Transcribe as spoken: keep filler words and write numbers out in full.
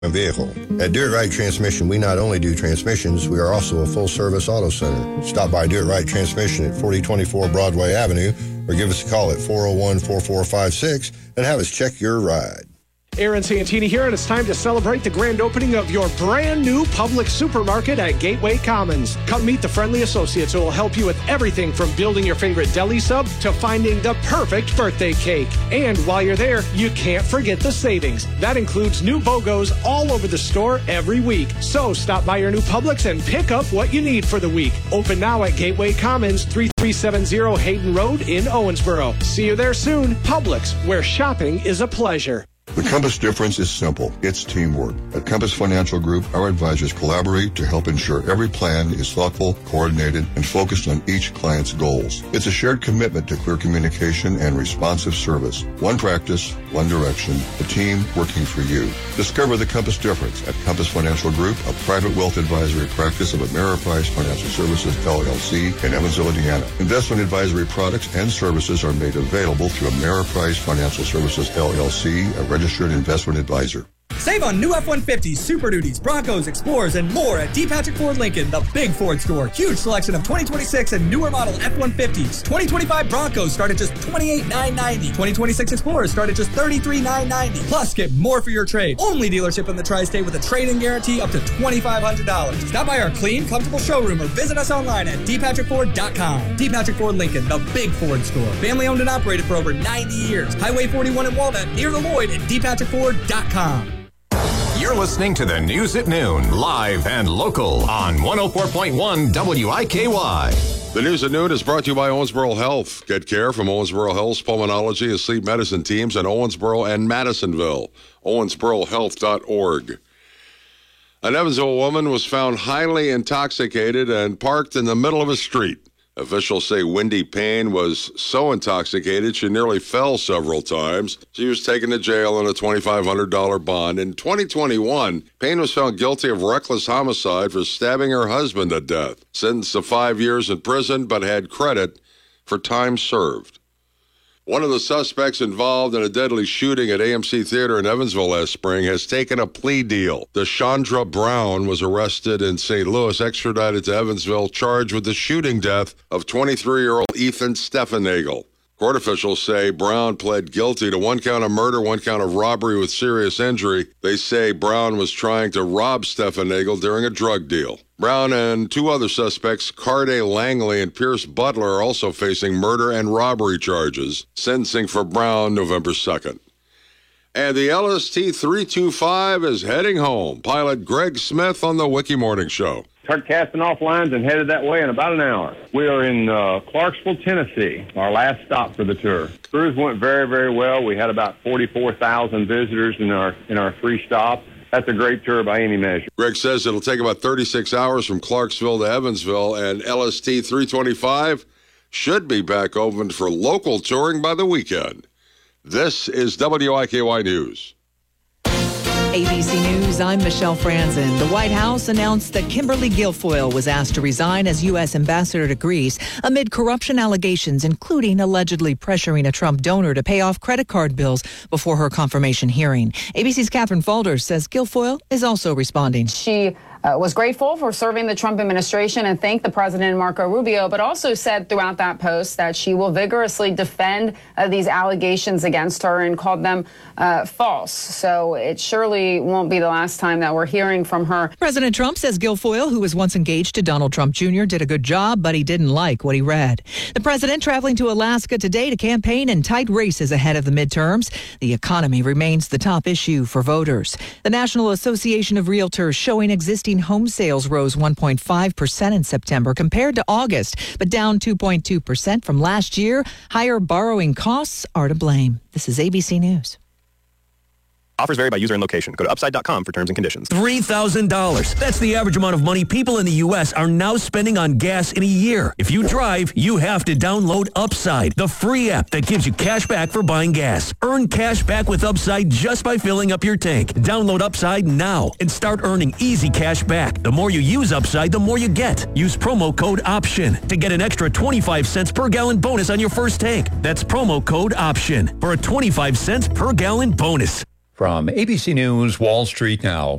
vehicle. At Do It Right Transmission, we not only do transmissions, we are also a full-service auto center. Stop by Do It Right Transmission at forty twenty-four Broadway Avenue or give us a call at four oh one, four four five six and have us check your ride. Aaron Santini here, and it's time to celebrate the grand opening of your brand new Publix supermarket at Gateway Commons. Come meet the friendly associates who will help you with everything from building your favorite deli sub to finding the perfect birthday cake. And while you're there, you can't forget the savings. That includes new BOGOs all over the store every week. So stop by your new Publix and pick up what you need for the week. Open now at Gateway Commons, thirty-three seventy Hayden Road in Owensboro. See you there soon. Publix, where shopping is a pleasure. The Compass difference is simple. It's teamwork. At Compass Financial Group, our advisors collaborate to help ensure every plan is thoughtful, coordinated, and focused on each client's goals. It's a shared commitment to clear communication and responsive service. One practice, one direction, a team working for you. Discover the Compass difference at Compass Financial Group, a private wealth advisory practice of Ameriprise Financial Services, L L C, in Evansville, Indiana. Investment advisory products and services are made available through Ameriprise Financial Services, L L C, a registered investment advisor. Save on new F one fifties, Super Duties, Broncos, Explorers, and more at D. Patrick Ford Lincoln, the big Ford store. Huge selection of twenty twenty-six and newer model F one fifties. twenty twenty-five Broncos start at just twenty-eight thousand nine hundred ninety dollars. twenty twenty-six Explorers start at just thirty-three thousand nine hundred ninety dollars. Plus, get more for your trade. Only dealership in the Tri-State with a trade-in guarantee up to twenty-five hundred dollars. Stop by our clean, comfortable showroom or visit us online at d patrick ford dot com. D. Patrick Ford Lincoln, the big Ford store. Family owned and operated for over ninety years. Highway forty-one in Walnut, near the Lloyd at d patrick ford dot com. You're listening to the News at Noon, live and local on one oh four point one W I K Y. The News at Noon is brought to you by Owensboro Health. Get care from Owensboro Health's pulmonology and sleep medicine teams in Owensboro and Madisonville. owensboro health dot org. An Evansville woman was found highly intoxicated and parked in the middle of a street. Officials say Wendy Payne was so intoxicated she nearly fell several times. She was taken to jail on a twenty-five hundred dollars bond. In twenty twenty-one, Payne was found guilty of reckless homicide for stabbing her husband to death. Sentenced to five years in prison, but had credit for time served. One of the suspects involved in a deadly shooting at A M C Theater in Evansville last spring has taken a plea deal. Deshandra Brown was arrested in Saint Louis, extradited to Evansville, charged with the shooting death of twenty-three-year-old Ethan Steffenagel. Court officials say Brown pled guilty to one count of murder, one count of robbery with serious injury. They say Brown was trying to rob Steffenagel during a drug deal. Brown and two other suspects, Carday Langley and Pierce Butler, are also facing murder and robbery charges. Sentencing for Brown November second. And the L S T three twenty-five is heading home. Pilot Greg Smith on the Wiki Morning Show. Start casting off lines and headed that way in about an hour. We are in uh, Clarksville, Tennessee, our last stop for the tour. Cruise went very, very well. We had about forty-four thousand visitors in our in our free stop. That's a great tour by any measure. Greg says it'll take about thirty-six hours from Clarksville to Evansville, and L S T three twenty-five should be back open for local touring by the weekend. This is W I K Y News. A B C News, I'm Michelle Franzen. The White House announced that Kimberly Guilfoyle was asked to resign as U S ambassador to Greece amid corruption allegations, including allegedly pressuring a Trump donor to pay off credit card bills before her confirmation hearing. A B C's Catherine Falder says Guilfoyle is also responding. She Uh, was grateful for serving the Trump administration and thanked the president, Marco Rubio, but also said throughout that post that she will vigorously defend uh, these allegations against her and called them uh, false. So it surely won't be the last time that we're hearing from her. President Trump says Guilfoyle, who was once engaged to Donald Trump Junior, did a good job, but he didn't like what he read. The president traveling to Alaska today to campaign in tight races ahead of the midterms. The economy remains the top issue for voters. The National Association of Realtors showing existing home sales rose one point five percent in September compared to August, but down two point two percent from last year. Higher borrowing costs are to blame. This is A B C News. Offers vary by user and location. Go to upside dot com for terms and conditions. three thousand dollars. That's the average amount of money people in the U S are now spending on gas in a year. If you drive, you have to download Upside, the free app that gives you cash back for buying gas. Earn cash back with Upside just by filling up your tank. Download Upside now and start earning easy cash back. The more you use Upside, the more you get. Use promo code OPTION to get an extra twenty-five cents per gallon bonus on your first tank. That's promo code OPTION for a twenty-five cents per gallon bonus. From A B C News, Wall Street Now.